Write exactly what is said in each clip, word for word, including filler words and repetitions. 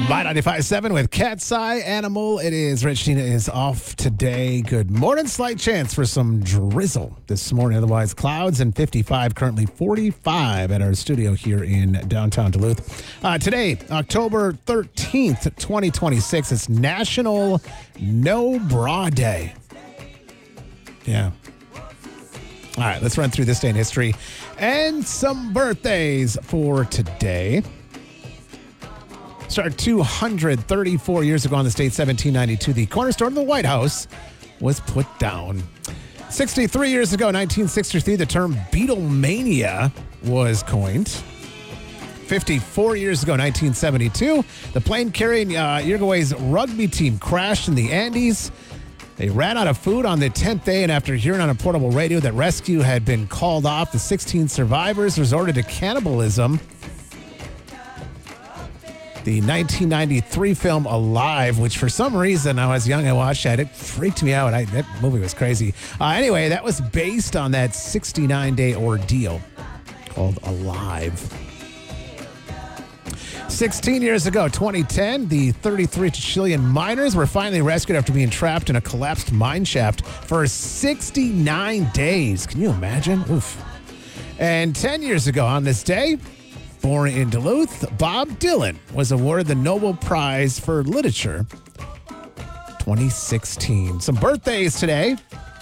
My ninety-five point seven with Cat's Eye Animal. It is Rich. Tina is off today. Good morning. Slight chance for some drizzle this morning. Otherwise, clouds and fifty-five, currently forty-five at our studio here in downtown Duluth. Uh, today, October thirteenth, twenty twenty-six, it's National No Bra Day. Yeah. All right, let's run through this day in history and some birthdays for today. Started two hundred thirty-four years ago on this date, seventeen ninety-two, the cornerstone of the White House was put down. sixty-three years ago, nineteen sixty-three, the term Beatlemania was coined. fifty-four years ago, nineteen seventy-two, the plane carrying uh, Uruguay's rugby team crashed in the Andes. They ran out of food on the tenth day, and after hearing on a portable radio that rescue had been called off, the sixteen survivors resorted to cannibalism. The nineteen ninety-three film Alive, which for some reason, I was young, I watched that. It freaked me out. I, that movie was crazy. Uh, anyway, that was based on that sixty-nine day ordeal called Alive. sixteen years ago, twenty ten, the thirty-three Chilean miners were finally rescued after being trapped in a collapsed mine shaft for sixty-nine days. Can you imagine? Oof. And ten years ago on this day, born in Duluth, Bob Dylan was awarded the Nobel Prize for Literature twenty sixteen. Some birthdays today.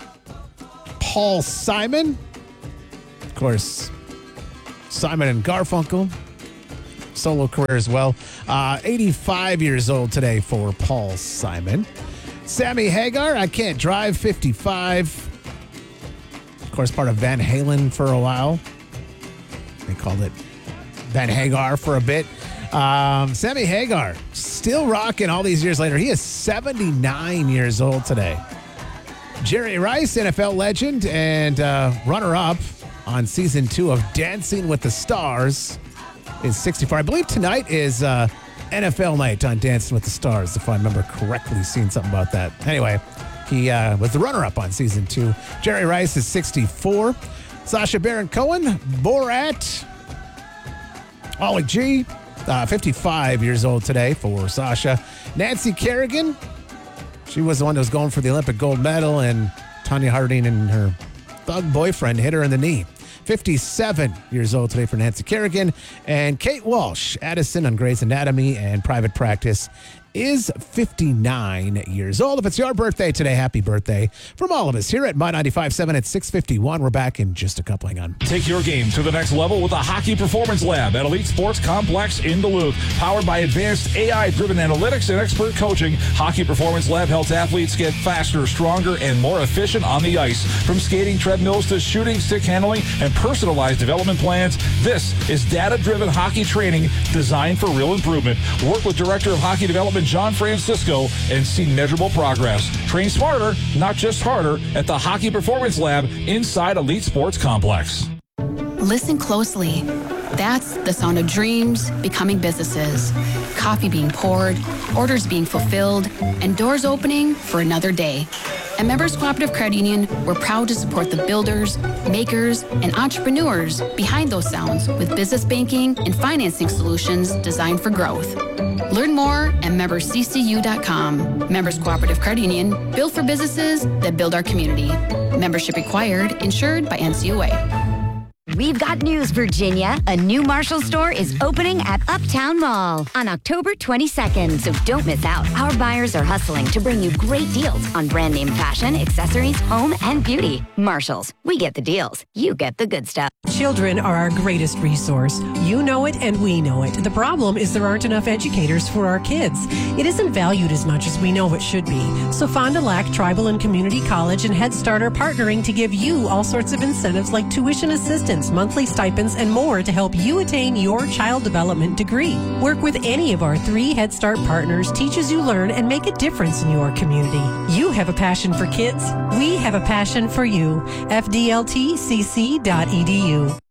Paul Simon. Of course, Simon and Garfunkel. Solo career as well. Uh, eighty-five years old today for Paul Simon. Sammy Hagar, I Can't Drive, fifty-five. Of course, part of Van Halen for a while. They called it Van Hagar for a bit. Um, Sammy Hagar, still rocking all these years later. He is seventy-nine years old today. Jerry Rice, N F L legend and uh, runner-up on season two of Dancing with the Stars, is sixty-four. I believe tonight is uh, N F L night on Dancing with the Stars, if I remember correctly, seeing something about that. Anyway, he uh, was the runner-up on season two. Jerry Rice is sixty-four. Sacha Baron Cohen, Borat. Ollie G, uh, fifty-five years old today for Sasha. Nancy Kerrigan, she was the one that was going for the Olympic gold medal, and Tanya Harding and her thug boyfriend hit her in the knee. fifty-seven years old today for Nancy Kerrigan. And Kate Walsh, Addison on Grey's Anatomy and Private Practice, is fifty-nine years old. If it's your birthday today, happy birthday from all of us here at My ninety-five point seven at six fifty-one. We're back in just a couple. Hang on. Take your game to the next level with the Hockey Performance Lab at Elite Sports Complex in Duluth. Powered by advanced A I-driven analytics and expert coaching, Hockey Performance Lab helps athletes get faster, stronger, and more efficient on the ice. From skating treadmills to shooting, stick handling, and personalized development plans, this is data-driven hockey training designed for real improvement. Work with Director of Hockey Development John Francisco and see measurable progress. Train smarter, not just harder, at the Hockey Performance Lab inside Elite Sports Complex. Listen closely. That's the sound of dreams becoming businesses. Coffee being poured, orders being fulfilled, and doors opening for another day. At Members Cooperative Credit Union, we're proud to support the builders, makers, and entrepreneurs behind those sounds with business banking and financing solutions designed for growth. Learn more at members c c u dot com. Members Cooperative Credit Union, built for businesses that build our community. Membership required, insured by N C U A. We've got news, Virginia. A new Marshall store is opening at Uptown Mall on October twenty-second, so don't miss out. Our buyers are hustling to bring you great deals on brand name fashion, accessories, home, and beauty. Marshalls, we get the deals. You get the good stuff. Children are our greatest resource. You know it and we know it. The problem is there aren't enough educators for our kids. It isn't valued as much as we know it should be. So Fond du Lac Tribal and Community College and Head Start are partnering to give you all sorts of incentives like tuition assistance, monthly stipends, and more to help you attain your child development degree. Work with any of our three Head Start partners, teach as you learn, and make a difference in your community. You have a passion for kids. We have a passion for you. F D L T C C dot E D U.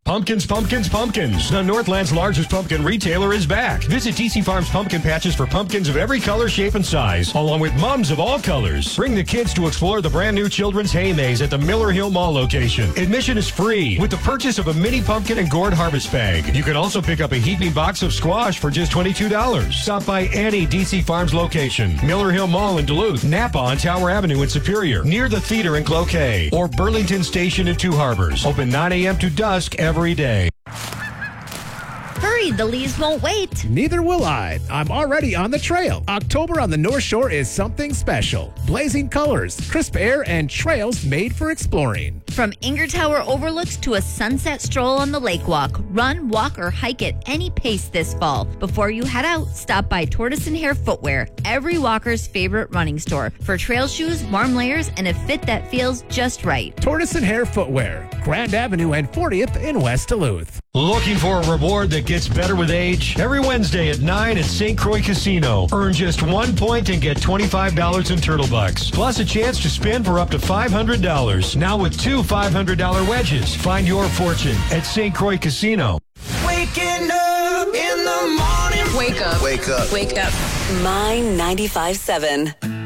Pumpkins, pumpkins, pumpkins. The Northland's largest pumpkin retailer is back. Visit D C Farms Pumpkin Patches for pumpkins of every color, shape, and size, along with mums of all colors. Bring the kids to explore the brand new Children's Hay Maze at the Miller Hill Mall location. Admission is free with the purchase of a mini pumpkin and gourd harvest bag. You can also pick up a heaping box of squash for just twenty-two dollars. Stop by any D C Farms location. Miller Hill Mall in Duluth, Napa on Tower Avenue in Superior, near the theater in Cloquet, or Burlington Station in Two Harbors. Open nine a.m. to dusk every day. Hurry, the leaves won't wait. Neither will I. I'm already on the trail. October on the North Shore is something special. Blazing colors, crisp air, and trails made for exploring. From Inger Tower overlooks to a sunset stroll on the lake walk, run, walk, or hike at any pace this fall. Before you head out, stop by Tortoise and Hare Footwear, every walker's favorite running store, for trail shoes, warm layers, and a fit that feels just right. Tortoise and Hare Footwear, Grand Avenue and fortieth in West Duluth. Looking for a reward that gets better with age? Every Wednesday at nine at Saint Croix Casino. Earn just one point and get twenty-five dollars in Turtle Bucks, plus a chance to spin for up to five hundred dollars. Now with two five hundred dollars wedges. Find your fortune at Saint Croix Casino. Waking up in the morning. Wake up. Wake up. Wake up. My ninety-five seven.